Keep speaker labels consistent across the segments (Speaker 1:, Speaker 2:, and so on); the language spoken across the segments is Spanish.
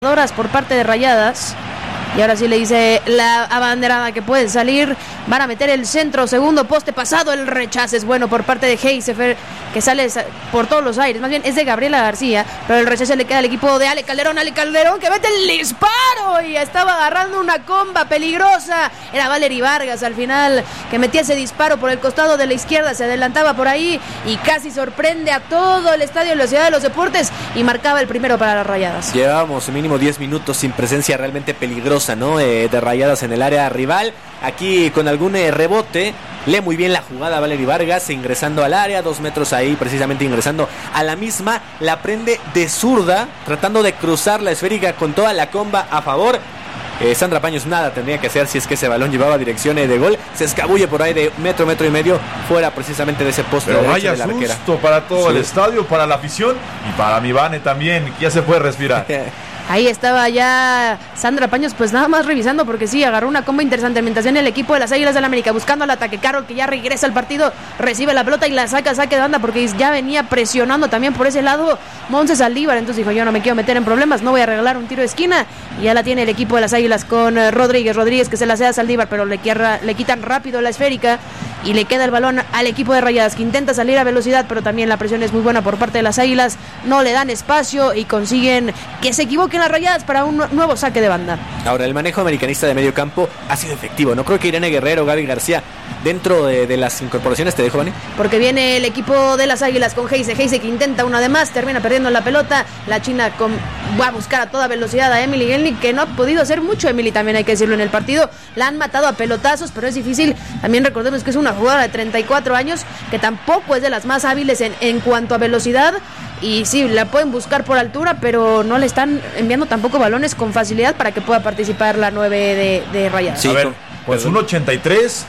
Speaker 1: por parte de Rayadas. Y ahora sí le dice la abanderada que puede salir. Van a meter el centro, segundo poste pasado. El rechace es bueno por parte de Heisefer, que sale por todos los aires. Más bien es de Gabriela García, pero el rechace le queda al equipo de Ale Calderón. Ale Calderón que mete el disparo y estaba agarrando una comba peligrosa. Era Valery Vargas al final que metía ese disparo por el costado de la izquierda. Se adelantaba por ahí y casi sorprende a todo el estadio de la Ciudad de los Deportes y marcaba el primero para las Rayadas.
Speaker 2: Llevábamos mínimo 10 minutos sin presencia realmente peligrosa, ¿no? De Rayadas en el área rival. Aquí con algún rebote, lee muy bien la jugada Valery Vargas, ingresando al área, 2 metros ahí, precisamente ingresando a la misma, la prende de zurda, tratando de cruzar la esférica con toda la comba a favor. Sandra Paños nada tendría que hacer si es que ese balón llevaba dirección de gol. Se escabulle por ahí de metro y medio, fuera precisamente de ese poste.
Speaker 3: Pero vaya de la susto arquera. Para todo el estadio, para la afición y para mi Vane también, que ya se puede respirar.
Speaker 1: Ahí estaba ya Sandra Paños, pues nada más revisando, porque sí, agarró una comba interesante mientras viene el equipo de las Águilas del América buscando al ataque. Carol, que ya regresa al partido, recibe la pelota y la saque de banda, porque ya venía presionando también por ese lado Montse Saldívar. Entonces dijo, yo no me quiero meter en problemas, no voy a regalar un tiro de esquina. Y ya la tiene el equipo de las Águilas con Rodríguez que se la cede a Saldívar, pero le quitan rápido la esférica y le queda el balón al equipo de Rayadas, que intenta salir a velocidad, pero también la presión es muy buena por parte de las Águilas. No le dan espacio y consiguen que se equivoquen las Rayadas para un nuevo saque de banda.
Speaker 2: Ahora, el manejo americanista de medio campo ha sido efectivo. No creo que Irene Guerrero, Gaby García, dentro de las incorporaciones, te dejo, Vani.
Speaker 1: Porque viene el equipo de las Águilas con Heise que intenta una de más, termina perdiendo la pelota. La China va a buscar a toda velocidad a Emily Gelnik, que no ha podido hacer mucho. Emily también hay que decirlo en el partido. La han matado a pelotazos, pero es difícil. También recordemos que es una jugadora de 34 años, que tampoco es de las más hábiles en cuanto a velocidad. Y sí, la pueden buscar por altura, pero no le están enviando tampoco balones con facilidad para que pueda participar la 9 de Rayadas.
Speaker 3: Sí, a ver, pues un 83,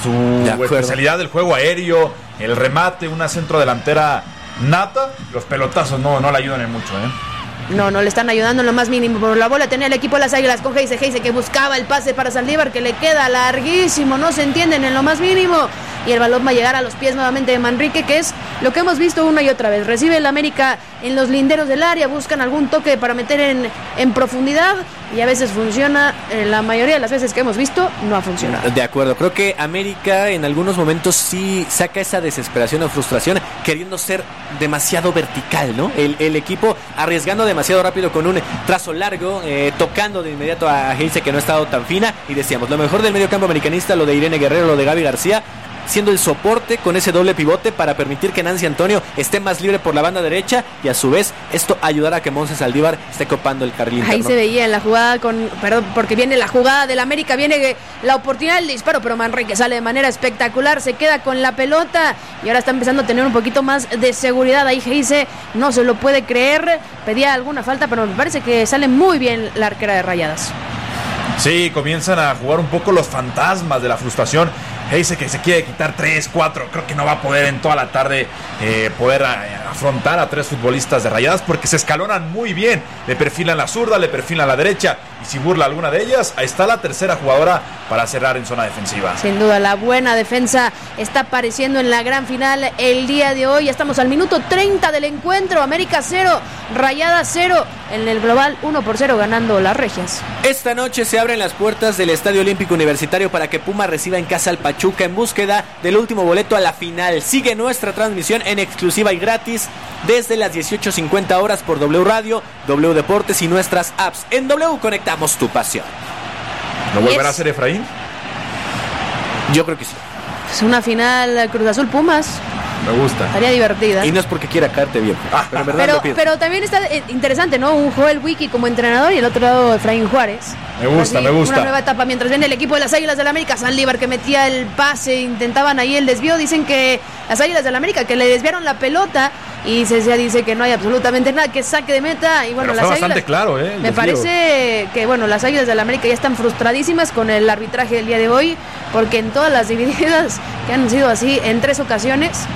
Speaker 3: su especialidad del juego aéreo, el remate, una centrodelantera nata. Los pelotazos no le ayudan en mucho,
Speaker 1: No le están ayudando en lo más mínimo. Por la bola tenía el equipo de las Águilas con Heise que buscaba el pase para Saldívar, que le queda larguísimo, no se entienden en lo más mínimo. Y el balón va a llegar a los pies nuevamente de Manrique, que es lo que hemos visto una y otra vez. Recibe el América en los linderos del área, buscan algún toque para meter en profundidad y a veces funciona. La mayoría de las veces que hemos visto no ha funcionado.
Speaker 2: De acuerdo, creo que América en algunos momentos sí saca esa desesperación o frustración queriendo ser demasiado vertical, ¿no? El equipo arriesgando demasiado rápido con un trazo largo, tocando de inmediato a Heise, que no ha estado tan fina. Y decíamos, lo mejor del medio campo americanista, lo de Irene Guerrero, lo de Gaby García, siendo el soporte con ese doble pivote para permitir que Nancy Antonio esté más libre por la banda derecha y a su vez esto ayudará a que Montse Saldívar esté copando el carril interno.
Speaker 1: Ahí se veía en la jugada porque viene la jugada del América, viene la oportunidad del disparo, pero Manrique sale de manera espectacular, se queda con la pelota y ahora está empezando a tener un poquito más de seguridad. Ahí Heise no se lo puede creer, pedía alguna falta, pero me parece que sale muy bien la arquera de Rayadas.
Speaker 3: Sí, comienzan a jugar un poco los fantasmas de la frustración. Heise que se quiere quitar 3, 4, creo que no va a poder en toda la tarde poder afrontar a 3 futbolistas de Rayadas, porque se escalonan muy bien, le perfilan la zurda, le perfilan la derecha, y si burla alguna de ellas, ahí está la tercera jugadora para cerrar en zona defensiva.
Speaker 1: Sin duda, la buena defensa está apareciendo en la gran final el día de hoy. Ya estamos al minuto 30 del encuentro. América 0, Rayadas 0, en el global 1-0 ganando las regias.
Speaker 2: Esta noche se abren las puertas del Estadio Olímpico Universitario para que Puma reciba en casa al Pachuca en búsqueda del último boleto a la final. Sigue nuestra transmisión en exclusiva y gratis desde las 18:50 horas por W Radio, W Deportes y nuestras apps. En W conectamos tu pasión.
Speaker 3: ¿No volverá a ser Efraín?
Speaker 2: Yo creo que sí.
Speaker 1: Es una final Cruz Azul Pumas.
Speaker 3: Me gusta.
Speaker 1: Estaría divertida.
Speaker 2: Y no es porque quiera caerte bien, pero en verdad
Speaker 1: pero también está interesante, ¿no? Un Joel Wiki como entrenador y el otro lado Efraín Juárez.
Speaker 3: Me gusta.
Speaker 1: Una nueva etapa mientras viene el equipo de las Águilas del América. Saldívar que metía el pase, intentaban ahí el desvío. Dicen que las Águilas del América que le desviaron la pelota y Cecilia dice que no hay absolutamente nada, que saque de meta. Y bueno,
Speaker 3: pero
Speaker 1: las
Speaker 3: fue bastante claro,
Speaker 1: me parece que bueno, las Águilas del América ya están frustradísimas con el arbitraje del día de hoy, porque en todas las divididas que han sido así en 3 ocasiones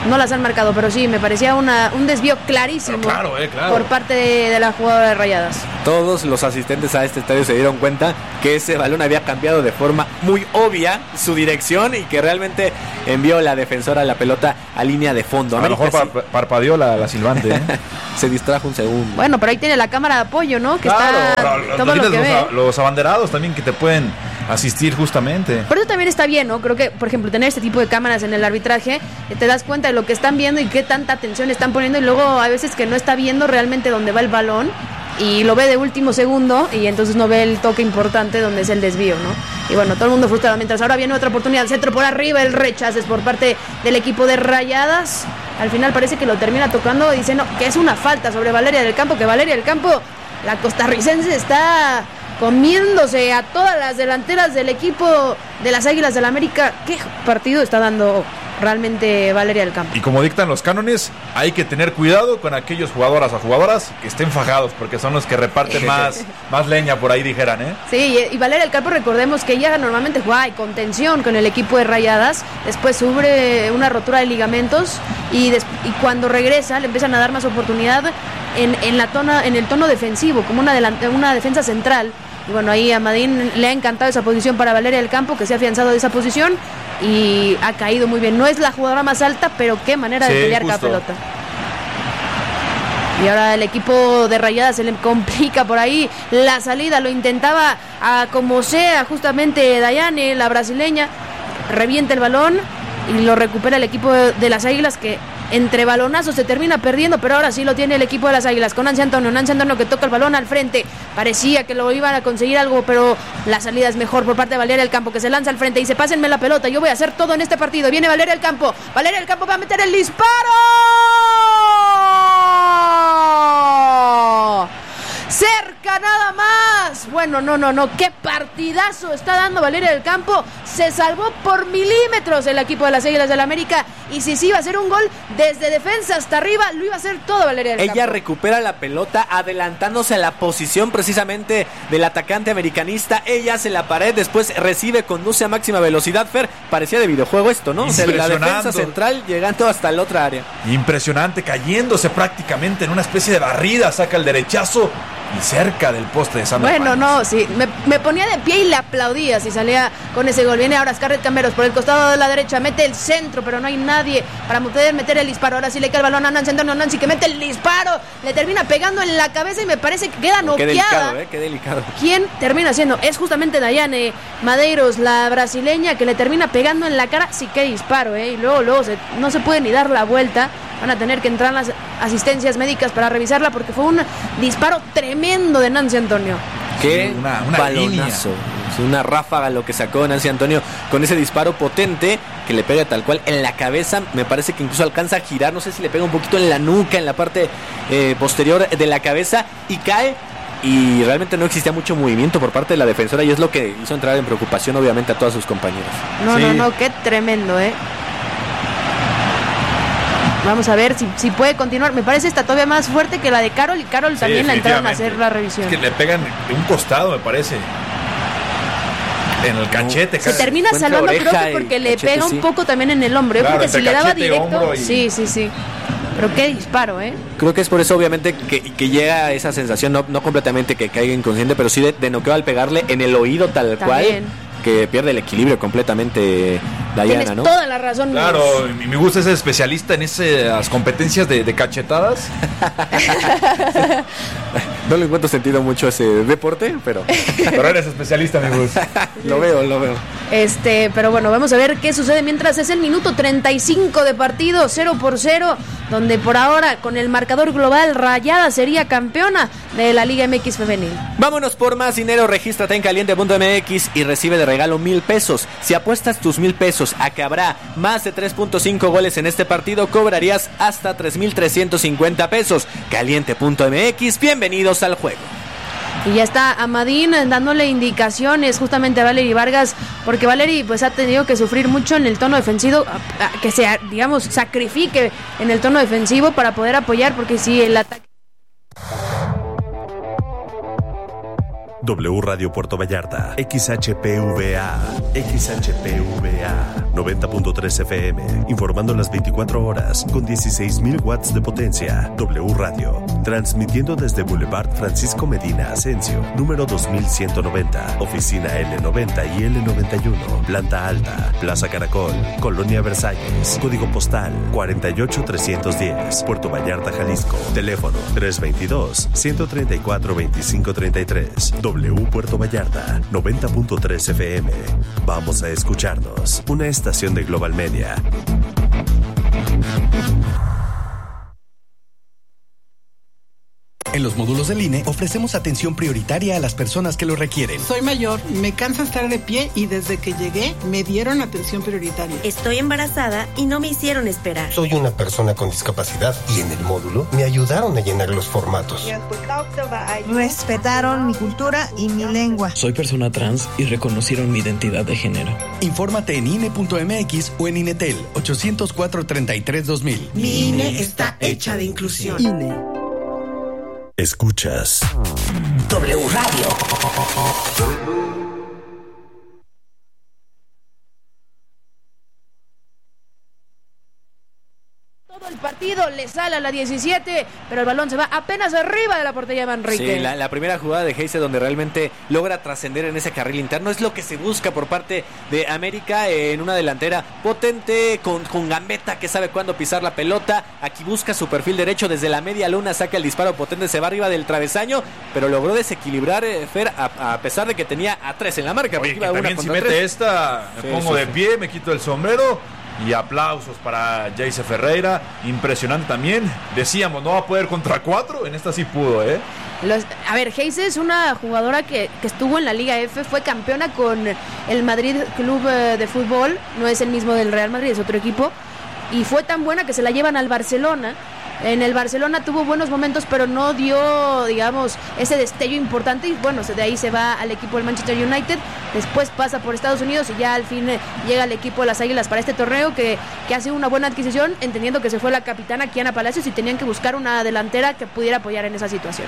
Speaker 1: no las han marcado, pero sí, me parecía un desvío clarísimo
Speaker 3: claro.
Speaker 1: por parte de la jugadora de Rayadas.
Speaker 2: Todos los asistentes a este estadio se dieron cuenta que ese balón había cambiado de forma muy obvia su dirección y que realmente envió la defensora la pelota a línea de fondo.
Speaker 3: A lo mejor parpadeó la silbante, ¿eh?
Speaker 2: Se distrajo un segundo.
Speaker 1: Bueno, pero ahí tiene la cámara de apoyo, ¿no? Que
Speaker 3: claro,
Speaker 1: está todo lo que ve.
Speaker 3: Los abanderados también que te pueden asistir justamente.
Speaker 1: Pero eso también está bien, ¿no? Creo que, por ejemplo, tener este tipo de cámaras en el arbitraje, te das cuenta de lo que están viendo y qué tanta atención están poniendo, y luego hay veces que no está viendo realmente dónde va el balón y lo ve de último segundo y entonces no ve el toque importante donde es el desvío, ¿no? Y bueno, todo el mundo frustrado, mientras ahora viene otra oportunidad, centro por arriba, el rechazo es por parte del equipo de Rayadas. Al final parece que lo termina tocando y dice no, que es una falta sobre Valeria del Campo, que Valeria del Campo, la costarricense, está comiéndose a todas las delanteras del equipo de las Águilas del América. ¿Qué partido está dando realmente Valeria del Campo?
Speaker 3: Y como dictan los cánones, hay que tener cuidado con aquellos jugadoras o jugadoras que estén fajados, porque son los que reparten más leña, por ahí dijeran, ¿eh?
Speaker 1: Sí, y Valeria del Campo, recordemos que ella normalmente juega con contención con el equipo de Rayadas, después sufre una rotura de ligamentos y cuando regresa le empiezan a dar más oportunidad en el tono defensivo, como una defensa central. Y bueno, ahí a Madín le ha encantado esa posición para Valeria del Campo, que se ha afianzado de esa posición y ha caído muy bien. No es la jugadora más alta, pero qué manera de pelear cada pelota. Y ahora el equipo de Rayadas se le complica por ahí la salida, lo intentaba a como sea justamente Dayane, la brasileña, revienta el balón y lo recupera el equipo de las Águilas, que entre balonazos se termina perdiendo, pero ahora sí lo tiene el equipo de las Águilas con Nancy Antonio que toca el balón al frente. Parecía que lo iban a conseguir algo, pero la salida es mejor por parte de Valeria del Campo, que se lanza al frente y dice pásenme la pelota, yo voy a hacer todo en este partido. Viene Valeria del Campo va a meter el disparo. Cerca nada más. Bueno, no, qué partidazo está dando Valeria del Campo. Se salvó por milímetros el equipo de las Águilas del América, y si sí iba a ser un gol desde defensa hasta arriba, lo iba a hacer todo Valeria del Campo.
Speaker 2: Ella recupera la pelota adelantándose a la posición precisamente del atacante americanista. Ella hace la pared, después recibe, conduce a máxima velocidad. Fer, parecía de videojuego esto, ¿no? O sea, la defensa central llegando hasta la otra área.
Speaker 3: Impresionante, cayéndose prácticamente en una especie de barrida, saca el derechazo y cerca del poste de Sandra
Speaker 1: Bueno,
Speaker 3: Paños.
Speaker 1: no, sí, me ponía de pie y le aplaudía si salía con ese gol. Viene ahora Scarlett Camberos por el costado de la derecha, mete el centro, pero no hay nadie para poder meter el disparo. Ahora sí le cae el balón a Nancy Antonio, Nancy que mete el disparo, le termina pegando en la cabeza y me parece que queda noqueada.
Speaker 2: Qué delicado.
Speaker 1: ¿Quién termina haciendo? Es justamente Dayane Madeiros, la brasileña, que le termina pegando en la cara. Sí, qué disparo, y luego no se puede ni dar la vuelta. Van a tener que entrar las asistencias médicas para revisarla, porque fue un disparo tremendo de Nancy Antonio.
Speaker 2: Qué una balonazo, una ráfaga lo que sacó Nancy Antonio con ese disparo potente que le pega tal cual en la cabeza. Me parece que incluso alcanza a girar, no sé si le pega un poquito en la nuca, en la parte posterior de la cabeza, y cae. Y realmente no existía mucho movimiento por parte de la defensora, y es lo que hizo entrar en preocupación obviamente a todas sus compañeras.
Speaker 1: No, qué tremendo, Vamos a ver si puede continuar. Me parece esta todavía más fuerte que la de Carol, y Carol también la entraron a hacer la revisión.
Speaker 3: Es que le pegan de un costado, me parece. En el cachete.
Speaker 1: Se termina salvando, creo que porque le pega un poco también en el hombro,
Speaker 3: claro,
Speaker 1: porque si le daba directo.
Speaker 3: Y...
Speaker 1: Sí. Pero qué disparo,
Speaker 2: Creo que es por eso obviamente que llega esa sensación, no completamente que caiga inconsciente, pero sí de noqueo al pegarle en el oído tal cual, que pierde el equilibrio completamente Dayana,
Speaker 1: Tienes
Speaker 2: ¿no?
Speaker 1: toda la razón.
Speaker 3: Claro, me gusta ese especialista en esas competencias de cachetadas.
Speaker 2: No le encuentro sentido mucho a ese deporte, pero
Speaker 3: eres especialista, amigos.
Speaker 2: Lo veo.
Speaker 1: Pero bueno, vamos a ver qué sucede mientras es el minuto 35 de partido, 0-0, donde por ahora con el marcador global Rayadas sería campeona de la Liga MX femenil.
Speaker 2: Vámonos por más dinero, regístrate en caliente.mx y recibe de regalo 1,000 pesos. Si apuestas tus 1,000 pesos a que habrá más de 3.5 goles en este partido, cobrarías hasta 3,350 pesos. Caliente.mx, bienvenidos al juego.
Speaker 1: Y ya está Amadín dándole indicaciones justamente a Valery Vargas, porque Valery pues ha tenido que sufrir mucho en el tono defensivo, que se, sacrifique en el tono defensivo para poder apoyar, porque si el ataque...
Speaker 4: W Radio Puerto Vallarta, XHPVA, 90.3 FM, informando las 24 horas con 16,000 watts de potencia. W Radio, transmitiendo desde Boulevard Francisco Medina Asensio, número 2190, oficina L90 y L91, planta alta, Plaza Caracol, Colonia Versalles, código postal 48310, Puerto Vallarta, Jalisco, teléfono 322-134-2533. W Puerto Vallarta, 90.3 FM. Vamos a escucharnos. Una estación de Global Media.
Speaker 5: En los módulos del INE ofrecemos atención prioritaria a las personas que lo requieren.
Speaker 6: Soy mayor, me cansa estar de pie y desde que llegué me dieron atención prioritaria.
Speaker 7: Estoy embarazada y no me hicieron esperar.
Speaker 8: Soy una persona con discapacidad y en el módulo me ayudaron a llenar los formatos.
Speaker 9: Respetaron mi cultura y mi lengua.
Speaker 10: Soy persona trans y reconocieron mi identidad de género.
Speaker 5: Infórmate en INE.mx o en INETEL 804-33-2000.
Speaker 6: Mi INE está hecha de inclusión.
Speaker 9: INE.
Speaker 4: Escuchas
Speaker 11: W Radio.
Speaker 1: Todo el partido le sale a la 17, pero el balón se va apenas arriba de la portería de Manrique.
Speaker 2: Sí, la primera jugada de Heise donde realmente logra trascender en ese carril interno es lo que se busca por parte de América en una delantera potente, con gambeta, que sabe cuándo pisar la pelota. Aquí busca su perfil derecho desde la media luna, saca el disparo potente, se va arriba del travesaño, pero logró desequilibrar Fer a pesar de que tenía a 3 en la marca.
Speaker 3: Oye, que también si mete esta, me pongo de pie, me quito el sombrero. Y aplausos para Jayce Ferreira, impresionante también. Decíamos, no va a poder contra 4, en esta sí pudo,
Speaker 1: A ver, Heise es una jugadora que estuvo en la Liga F, fue campeona con el Madrid Club de Fútbol, no es el mismo del Real Madrid, es otro equipo, y fue tan buena que se la llevan al Barcelona. En el Barcelona tuvo buenos momentos, pero no dio, digamos, ese destello importante. Y bueno, de ahí se va al equipo del Manchester United. Después pasa por Estados Unidos y ya al fin llega al equipo de las Águilas para este torneo que hace una buena adquisición, entendiendo que se fue la capitana Kiana Palacios y tenían que buscar una delantera que pudiera apoyar en esa situación.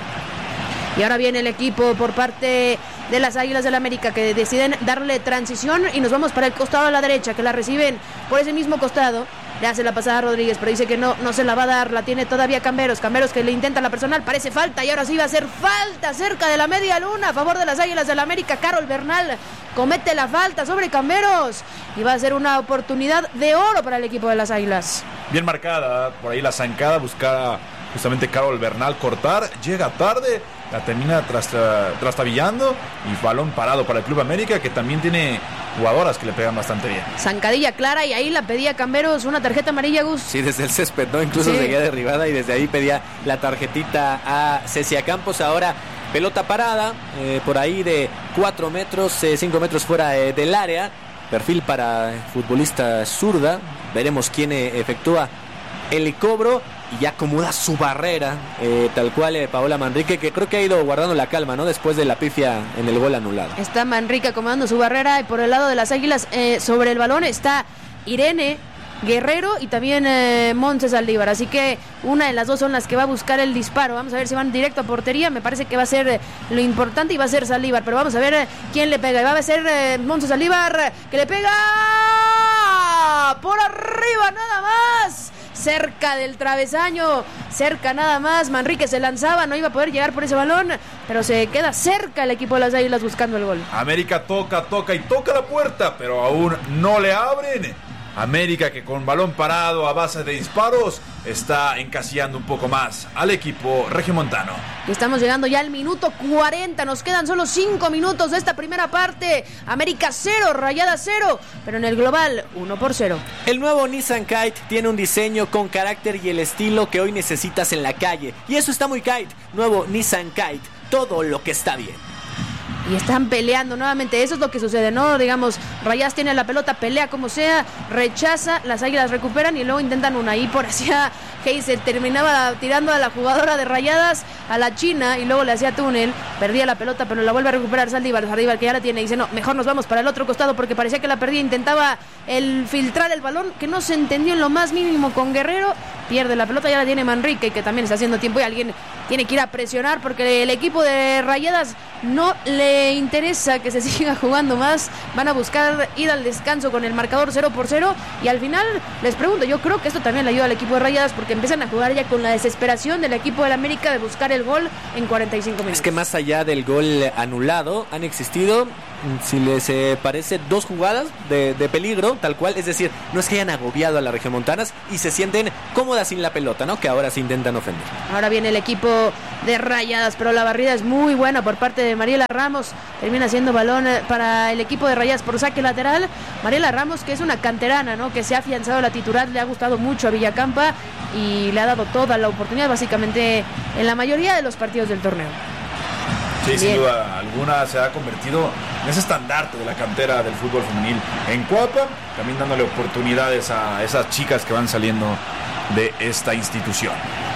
Speaker 1: Y ahora viene el equipo por parte de las Águilas del América, que deciden darle transición y nos vamos para el costado de la derecha, que la reciben por ese mismo costado. Le hace la pasada a Rodríguez, pero dice que no se la va a dar, la tiene todavía Camberos que le intenta la personal, parece falta y ahora sí va a ser falta cerca de la media luna a favor de las Águilas del América. Carol Bernal comete la falta sobre Camberos y va a ser una oportunidad de oro para el equipo de las Águilas.
Speaker 3: Bien marcada, por ahí la zancada, busca justamente Carol Bernal cortar, llega tarde, la termina trastabillando y balón parado para el Club América, que también tiene jugadoras que le pegan bastante bien.
Speaker 1: Zancadilla clara y ahí la pedía Camberos, una tarjeta amarilla, Gus.
Speaker 2: Sí, desde el césped, ¿no? Incluso seguía derribada y desde ahí pedía la tarjetita a Cecia Campos. Ahora pelota parada, por ahí de 4 metros, 5 metros fuera del área. Perfil para futbolista zurda. Veremos quién efectúa el cobro y ya acomoda su barrera, tal cual Paola Manrique, que creo que ha ido guardando la calma, ¿no? Después de la pifia en el gol anulado.
Speaker 1: Está Manrique acomodando su barrera y por el lado de las Águilas sobre el balón está Irene Guerrero y también Montse Saldívar, así que una de las dos son las que va a buscar el disparo. Vamos a ver si van directo a portería, me parece que va a ser lo importante y va a ser Saldívar, pero vamos a ver quién le pega. Y va a ser Montse Saldívar, que le pega por arriba nada más, cerca del travesaño, cerca nada más. Manrique se lanzaba, no iba a poder llegar por ese balón, pero se queda cerca el equipo de las Águilas buscando el gol.
Speaker 3: América toca y toca la puerta, pero aún no le abren. América, que con balón parado a base de disparos está encasillando un poco más al equipo regiomontano.
Speaker 1: Y estamos llegando ya al minuto 40, nos quedan solo 5 minutos de esta primera parte. América 0, Rayadas 0, pero en el global 1-0.
Speaker 2: El nuevo Nissan Kite tiene un diseño con carácter y el estilo que hoy necesitas en la calle, y eso está muy Kite. Nuevo Nissan Kite, todo lo que está bien.
Speaker 1: Y están peleando nuevamente, eso es lo que sucede, ¿no? Digamos, Rayadas tiene la pelota, pelea como sea, rechaza, las Águilas recuperan y luego intentan una. Y por hacia Heise terminaba tirando a la jugadora de Rayadas, a la china, y luego le hacía túnel, perdía la pelota, pero la vuelve a recuperar Saldívar, que ya la tiene, y dice, no, mejor nos vamos para el otro costado porque parecía que la perdía, intentaba filtrar el balón, que no se entendió en lo más mínimo con Guerrero, pierde la pelota, ya la tiene Manrique, que también está haciendo tiempo y alguien tiene que ir a presionar porque el equipo de Rayadas no le interesa que se siga jugando más. Van a buscar ir al descanso con el marcador 0-0 y al final les pregunto, yo creo que esto también le ayuda al equipo de Rayadas porque empiezan a jugar ya con la desesperación del equipo del América de buscar el gol en 45 minutos.
Speaker 2: Es que más allá del gol anulado han existido, si les parece, 2 jugadas de peligro, tal cual, es decir, no es que hayan agobiado a las regiomontanas y se sienten cómodas sin la pelota, ¿no? Que ahora se intentan ofender.
Speaker 1: Ahora viene el equipo de Rayadas, pero la barrida es muy buena por parte de Mariela Ramos, termina siendo balón para el equipo de Rayadas por saque lateral. Mariela Ramos, que es una canterana, ¿no? Que se ha afianzado a la titular, le ha gustado mucho a Villacampa y le ha dado toda la oportunidad básicamente en la mayoría de los partidos del torneo.
Speaker 3: Sí, sin duda alguna se ha convertido en ese estandarte de la cantera del fútbol femenil en Cuapa, también dándole oportunidades a esas chicas que van saliendo de esta institución.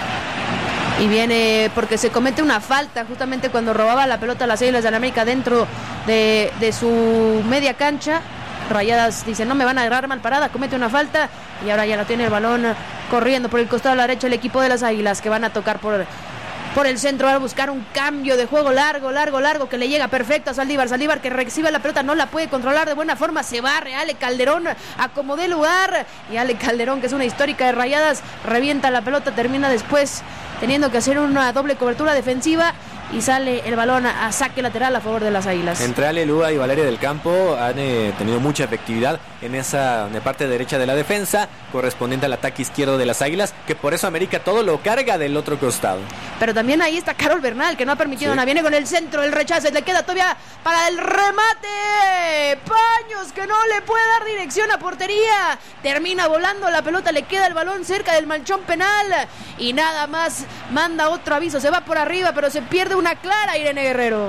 Speaker 1: Y viene porque se comete una falta justamente cuando robaba la pelota a las Águilas del América dentro de su media cancha. Rayadas dice, no me van a agarrar mal parada, comete una falta y ahora ya la tiene el balón corriendo por el costado de la derecha el equipo de las Águilas, que van a tocar por el centro, va a buscar un cambio de juego largo que le llega perfecto a Saldívar que recibe la pelota, no la puede controlar de buena forma, se barre Ale Calderón, acomodó el lugar y Ale Calderón, que es una histórica de Rayadas, revienta la pelota, termina después teniendo que hacer una doble cobertura defensiva y sale el balón a saque lateral a favor de las Águilas.
Speaker 2: Entre Ale Lúa y Valeria del Campo han tenido mucha efectividad en esa parte derecha de la defensa, correspondiente al ataque izquierdo de las Águilas, que por eso América todo lo carga del otro costado.
Speaker 1: Pero también ahí está Carol Bernal, que no ha permitido nada, viene con el centro, el rechace, le queda todavía para el remate, Paños, que no le puede dar dirección a portería, termina volando la pelota, le queda el balón cerca del manchón penal y nada más manda otro aviso, se va por arriba, pero se pierde una clara Irene Guerrero.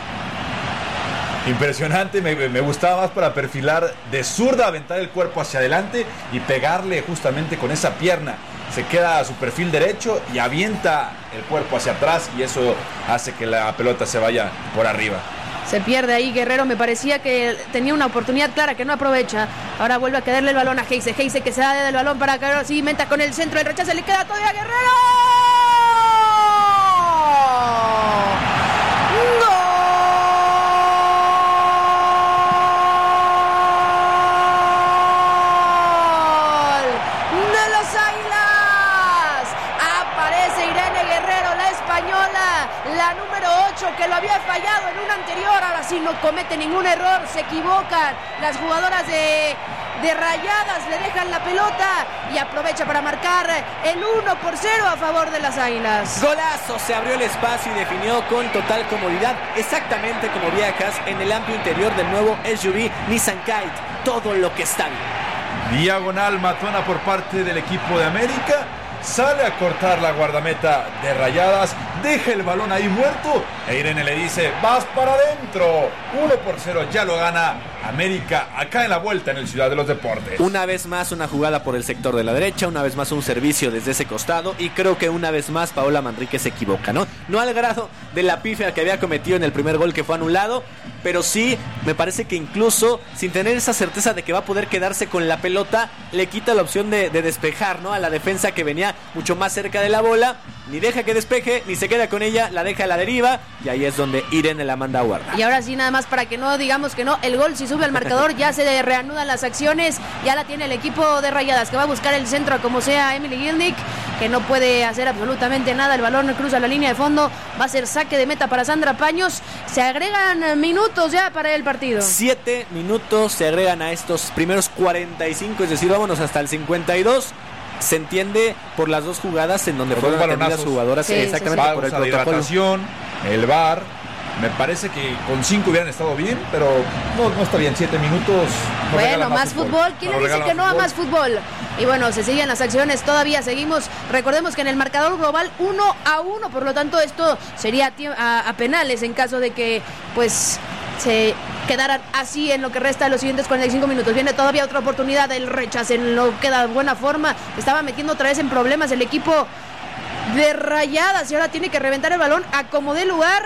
Speaker 3: Impresionante, me gustaba más para perfilar de zurda, aventar el cuerpo hacia adelante y pegarle justamente con esa pierna. Se queda a su perfil derecho y avienta el cuerpo hacia atrás y eso hace que la pelota se vaya por arriba.
Speaker 1: Se pierde ahí Guerrero, me parecía que tenía una oportunidad clara que no aprovecha. Ahora vuelve a quedarle el balón a Heise que se da del balón para Guerrero, sí, menta con el centro, el rechazo, le queda todavía a Guerrero. La número 8 que lo había fallado en un anterior, ahora sí no comete ningún error, se equivocan las jugadoras de Rayadas, le dejan la pelota y aprovecha para marcar el 1-0 a favor de las Águilas.
Speaker 2: Golazo, se abrió el espacio y definió con total comodidad, exactamente como viajas en el amplio interior del nuevo SUV Nissan Kite, todo lo que está bien.
Speaker 3: Diagonal matona por parte del equipo de América. Sale a cortar la guardameta de Rayadas, deja el balón ahí muerto e Irene le dice, vas para adentro. 1-0, ya lo gana América acá en la vuelta en el Ciudad de los Deportes.
Speaker 2: Una vez más una jugada por el sector de la derecha, una vez más un servicio desde ese costado y creo que una vez más Paola Manrique se equivoca, ¿no? No al grado de la pifia que había cometido en el primer gol que fue anulado, pero sí me parece que incluso sin tener esa certeza de que va a poder quedarse con la pelota, le quita la opción de despejar, ¿no? A la defensa que venía mucho más cerca de la bola, ni deja que despeje, ni se queda con ella, la deja a la deriva y ahí es donde Irene la manda a guardar.
Speaker 1: Y ahora sí, nada más para que no digamos que no, el gol si sube al marcador, ya se reanudan las acciones, ya la tiene el equipo de Rayadas, que va a buscar el centro a como sea Emily Gilnick, que no puede hacer absolutamente nada, el balón cruza la línea de fondo, va a ser saque de meta para Sandra Paños, se agregan minutos ya para el partido.
Speaker 2: 7 minutos se agregan a estos primeros 45, es decir, vámonos hasta el 52. Se entiende por las dos jugadas en donde fueron atendidas jugadoras,
Speaker 3: sí,
Speaker 2: exactamente
Speaker 3: sí.
Speaker 2: Por el
Speaker 3: protocolo. Hidratación, el VAR. Me parece que con 5 hubieran estado bien, pero no está bien. 7 minutos.
Speaker 1: Bueno, más fútbol. ¿Quién le dice que no a más fútbol? Y bueno, se siguen las acciones, todavía seguimos. Recordemos que en el marcador global 1-1, por lo tanto esto sería a penales en caso de que pues se quedaran así en lo que resta de los siguientes 45 minutos. Viene todavía otra oportunidad, el rechace no queda de buena forma, estaba metiendo otra vez en problemas el equipo de Rayadas y ahora tiene que reventar el balón a como dé lugar,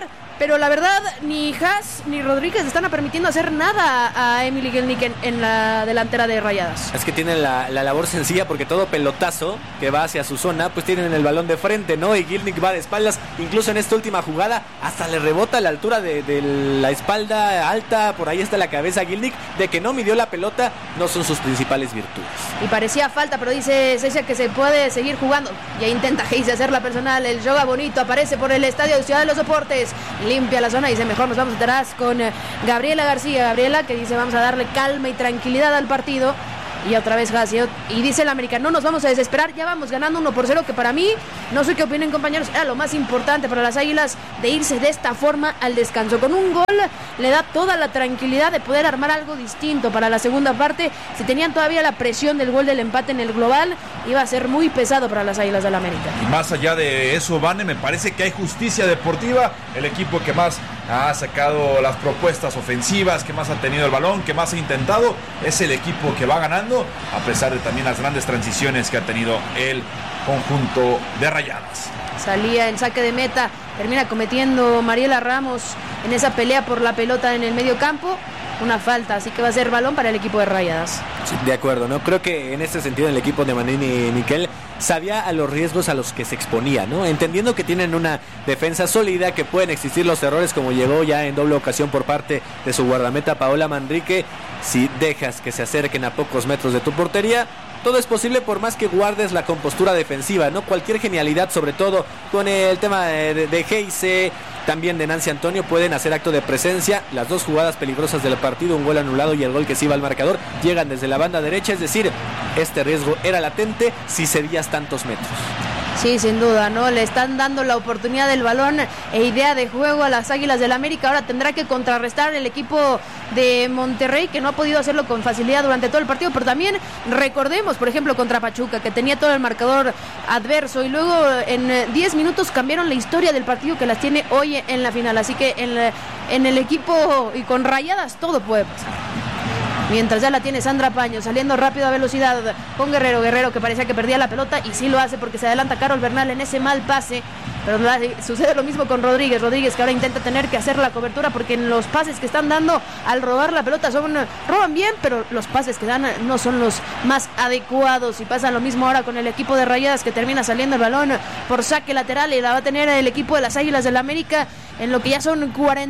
Speaker 1: pero la verdad ni Haas ni Rodríguez están permitiendo hacer nada a Emily Gielnik en la delantera de Rayadas.
Speaker 2: Es que tienen la labor sencilla porque todo pelotazo que va hacia su zona, pues tienen el balón de frente, ¿no? Y Gielnik va de espaldas, incluso en esta última jugada, hasta le rebota a la altura de la espalda alta, por ahí está la cabeza Gielnik, de que no midió la pelota, no son sus principales virtudes.
Speaker 1: Y parecía falta, pero dice Cecia que se puede seguir jugando. Ya intenta Heise hacer la personal, el yoga bonito aparece por el estadio de Ciudad de los Deportes, limpia la zona y dice mejor nos vamos atrás con Gabriela García. Gabriela que dice vamos a darle calma y tranquilidad al partido. Y otra vez Haas, y dice el América, no nos vamos a desesperar, ya vamos ganando 1-0, que para mí, no sé qué opinen compañeros, era lo más importante para las Águilas de irse de esta forma al descanso. Con un gol le da toda la tranquilidad de poder armar algo distinto para la segunda parte. Si tenían todavía la presión del gol del empate en el global, iba a ser muy pesado para las Águilas del América.
Speaker 3: Y más allá de eso, Vane, me parece que hay justicia deportiva, el equipo que más ha sacado las propuestas ofensivas, que más ha tenido el balón, que más ha intentado, es el equipo que va ganando, a pesar de también las grandes transiciones que ha tenido el conjunto de Rayadas.
Speaker 1: Salía en saque de meta, termina cometiendo Mariela Ramos en esa pelea por la pelota en el medio campo, una falta, así que va a ser balón para el equipo de Rayadas.
Speaker 2: Sí, de acuerdo, ¿no? Creo que en este sentido el equipo de Manini Miquel sabía a los riesgos a los que se exponía, ¿no? Entendiendo que tienen una defensa sólida, que pueden existir los errores como llegó ya en doble ocasión por parte de su guardameta Paola Manrique. Si dejas que se acerquen a pocos metros de tu portería, todo es posible por más que guardes la compostura defensiva, ¿no? Cualquier genialidad, sobre todo con el tema de Heise, también de Nancy Antonio, pueden hacer acto de presencia. Las dos jugadas peligrosas del partido, un gol anulado y el gol que se iba al marcador, llegan desde la banda derecha, es decir, este riesgo era latente si cedías tantos metros.
Speaker 1: Sí, sin duda, ¿no? Le están dando la oportunidad del balón e idea de juego a las Águilas del América. Ahora tendrá que contrarrestar el equipo de Monterrey, que no ha podido hacerlo con facilidad durante todo el partido, pero también recordemos, por ejemplo, contra Pachuca, que tenía todo el marcador adverso y luego en 10 minutos cambiaron la historia del partido que las tiene hoy en la final. Así que en el equipo y con Rayadas todo puede pasar. Mientras ya la tiene Sandra Paño, saliendo rápido a velocidad con Guerrero que parecía que perdía la pelota y sí lo hace porque se adelanta Carol Bernal en ese mal pase, pero sucede lo mismo con Rodríguez que ahora intenta tener que hacer la cobertura porque en los pases que están dando al robar la pelota roban bien, pero los pases que dan no son los más adecuados y pasa lo mismo ahora con el equipo de Rayadas, que termina saliendo el balón por saque lateral y la va a tener el equipo de las Águilas del América. En lo que ya son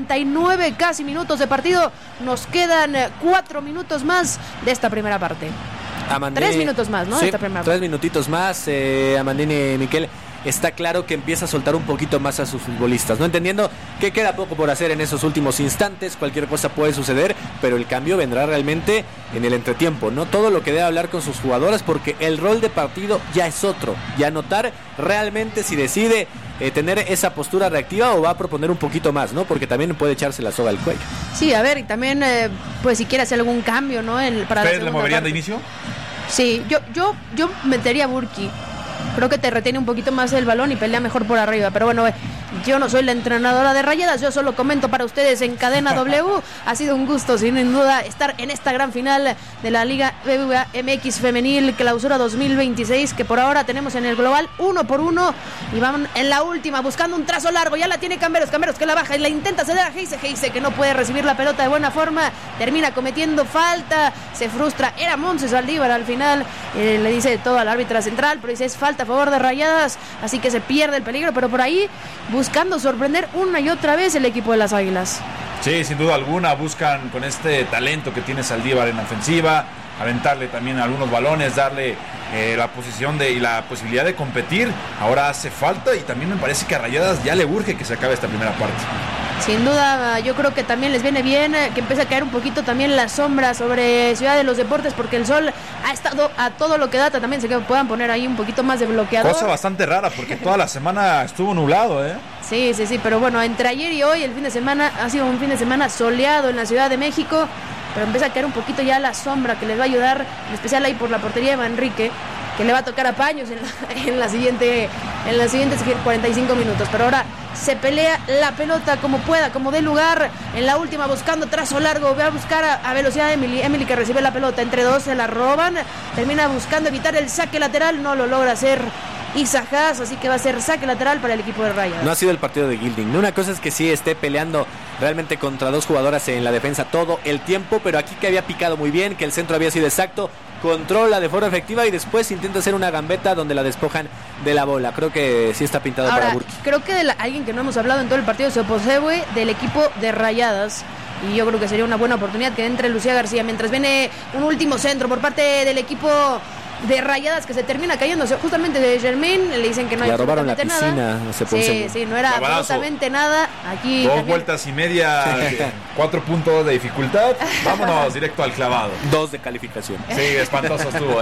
Speaker 1: 49 casi minutos de partido, nos quedan 4 minutos más de esta primera parte. 3 minutos más, ¿no?
Speaker 2: Sí,
Speaker 1: de esta primera parte.
Speaker 2: 3 minutitos más. Amandine Miquel está claro que empieza a soltar un poquito más a sus futbolistas, ¿no? Entendiendo que queda poco por hacer en esos últimos instantes, cualquier cosa puede suceder, pero el cambio vendrá realmente en el entretiempo, ¿no? Todo lo que debe hablar con sus jugadoras, porque el rol de partido ya es otro, ya notar realmente si decide tener esa postura reactiva o va a proponer un poquito más, ¿no? Porque también puede echarse la soga al cuello.
Speaker 1: Sí, a ver, y también pues si quiere hacer algún cambio, ¿no? Para
Speaker 3: ¿Ustedes le moverían de inicio?
Speaker 1: Sí, yo metería a Burki. Creo que te retiene un poquito más el balón y pelea mejor por arriba. Pero bueno, yo no soy la entrenadora de Rayadas, yo solo comento para ustedes en Cadena W. Ha sido un gusto, sin duda, estar en esta gran final de la Liga BBVA MX Femenil Clausura 2026, que por ahora tenemos en el global 1-1. Y van en la última, buscando un trazo largo. Ya la tiene Camberos que la baja y la intenta ceder a Heise, que no puede recibir la pelota de buena forma. Termina cometiendo falta, se frustra. Era Montse Saldívar al final. Le dice todo al árbitra central, pero dice es falta a favor de Rayadas, así que se pierde el peligro, pero por ahí buscando sorprender una y otra vez el equipo de las Águilas.
Speaker 3: Sí, sin duda alguna, buscan con este talento que tiene Saldívar en la ofensiva, aventarle también algunos balones, darle la posición y la posibilidad de competir. Ahora hace falta y también me parece que a Rayadas ya le urge que se acabe esta primera parte.
Speaker 1: Sin duda, yo creo que también les viene bien que empiece a caer un poquito también la sombra sobre Ciudad de los Deportes, porque el sol ha estado a todo lo que da. También se que puedan poner ahí un poquito más de bloqueador.
Speaker 3: Cosa bastante rara, porque toda la semana estuvo nublado, ¿eh?
Speaker 1: Sí, pero bueno, entre ayer y hoy, el fin de semana ha sido un fin de semana soleado en la Ciudad de México, pero empieza a caer un poquito ya la sombra que les va a ayudar, en especial ahí por la portería de Manrique, que le va a tocar a Paños en los siguientes 45 minutos. Pero ahora se pelea la pelota como pueda, como dé lugar. En la última buscando trazo largo, va a buscar a velocidad de Emily que recibe la pelota entre dos, se la roban, termina buscando evitar el saque lateral, no lo logra hacer Isaac Haas, así que va a ser saque lateral para el equipo de Rayadas.
Speaker 2: No ha sido el partido de Gilding. Una cosa es que sí esté peleando realmente contra dos jugadoras en la defensa todo el tiempo, pero aquí que había picado muy bien, que el centro había sido exacto, controla de forma efectiva y después intenta hacer una gambeta donde la despojan de la bola. Creo que sí está pintado
Speaker 1: ahora,
Speaker 2: para Burki.
Speaker 1: Creo que alguien que no hemos hablado en todo el partido es Oposewe del equipo de Rayadas. Y yo creo que sería una buena oportunidad que entre Lucía García mientras viene un último centro por parte del equipo de Rayadas que se termina cayéndose justamente de Germain. Le dicen que no hay absolutamente nada. Sí, no era absolutamente nada. Aquí
Speaker 3: 2 vueltas y media, 4 puntos de dificultad. Vámonos directo al clavado.
Speaker 2: 2 de calificación.
Speaker 3: Sí, espantoso estuvo,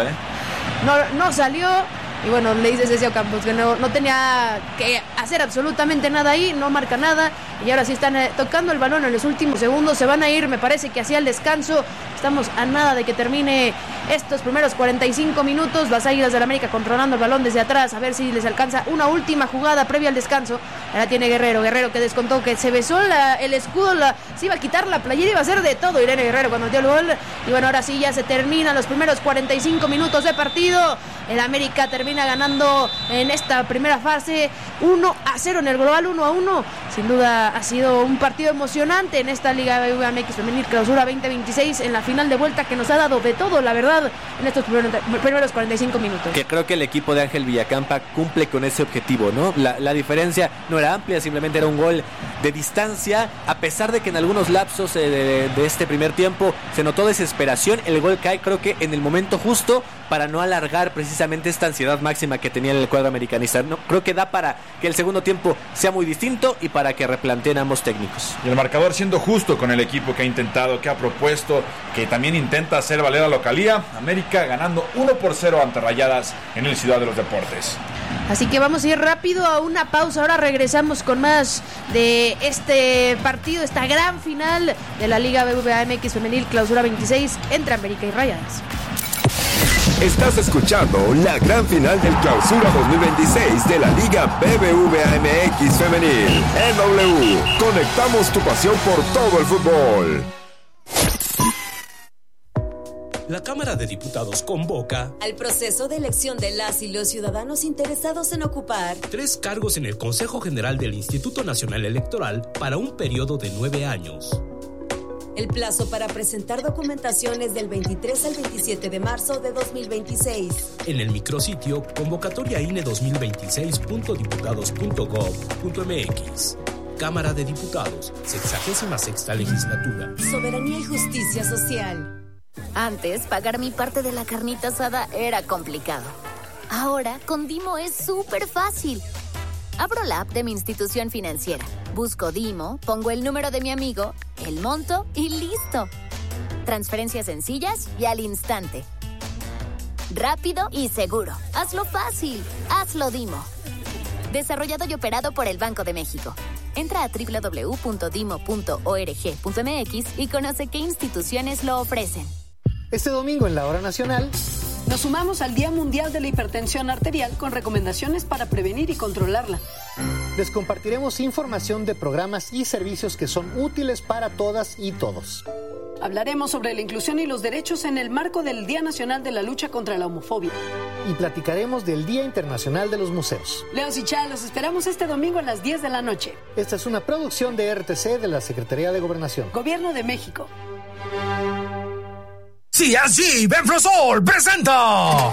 Speaker 1: No salió. Y bueno, le dice Ceci Ocampos que no tenía que hacer absolutamente nada ahí, no marca nada. Y ahora sí están tocando el balón en los últimos segundos. Se van a ir, me parece que hacia el descanso. Estamos a nada de que termine estos primeros 45 minutos. Las Águilas del América controlando el balón desde atrás. A ver si les alcanza una última jugada previa al descanso. Ahora tiene Guerrero que descontó, que se besó el escudo, se iba a quitar la playera, iba a hacer de todo Irene Guerrero cuando dio el gol. Y bueno, ahora sí ya se terminan los primeros 45 minutos de partido. El América termina ganando en esta primera fase 1-0 en el global, 1-1. Sin duda ha sido un partido emocionante en esta Liga BBVA MX Femenil Clausura 2026 en la final de vuelta que nos ha dado de todo, la verdad, en estos primeros 45 minutos. Que
Speaker 2: creo que el equipo de Ángel Villacampa cumple con ese objetivo, ¿no? La diferencia no era amplia, simplemente era un gol de distancia, a pesar de que en algunos lapsos de este primer tiempo se notó desesperación. El gol cae creo que en el momento justo para no alargar precisamente esta ansiedad máxima que tenía el cuadro americanista. No, creo que da para que el segundo tiempo sea muy distinto y para que replanteen ambos técnicos.
Speaker 3: Y el marcador siendo justo con el equipo que ha intentado, que ha propuesto, que también intenta hacer valer la localía. América ganando 1-0 ante Rayadas en el Ciudad de los Deportes.
Speaker 1: Así que vamos a ir rápido a una pausa. Ahora regresamos con más de este partido, esta gran final de la Liga BBVA MX Femenil Clausura 26 entre América y Rayadas.
Speaker 12: Estás escuchando la gran final del Clausura 2026 de la Liga BBVA MX Femenil. En W, conectamos tu pasión por todo el fútbol.
Speaker 13: La Cámara de Diputados convoca
Speaker 14: al proceso de elección de las y los ciudadanos interesados en ocupar
Speaker 13: 3 cargos en el Consejo General del Instituto Nacional Electoral para un periodo de 9 años.
Speaker 14: El plazo para presentar documentación es del 23 al 27 de marzo de 2026.
Speaker 13: En el micrositio convocatoriaine2026.diputados.gov.mx. Cámara de Diputados, 66ª legislatura.
Speaker 14: Soberanía y justicia social.
Speaker 15: Antes, pagar mi parte de la carnita asada era complicado. Ahora, con Dimo es súper fácil. Abro la app de mi institución financiera, busco Dimo, pongo el número de mi amigo, el monto y listo. Transferencias sencillas y al instante. Rápido y seguro. Hazlo fácil. Hazlo Dimo. Desarrollado y operado por el Banco de México. Entra a www.dimo.org.mx y conoce qué instituciones lo ofrecen.
Speaker 16: Este domingo en la Hora Nacional
Speaker 17: nos sumamos al Día Mundial de la Hipertensión Arterial con recomendaciones para prevenir y controlarla.
Speaker 16: Les compartiremos información de programas y servicios que son útiles para todas y todos.
Speaker 17: Hablaremos sobre la inclusión y los derechos en el marco del Día Nacional de la Lucha contra la Homofobia.
Speaker 16: Y platicaremos del Día Internacional de los Museos.
Speaker 17: Leos y Chá, los esperamos este domingo a las 10 de la noche.
Speaker 16: Esta es una producción de RTC de la Secretaría de Gobernación.
Speaker 17: Gobierno de México.
Speaker 18: CSG Benfrosol presenta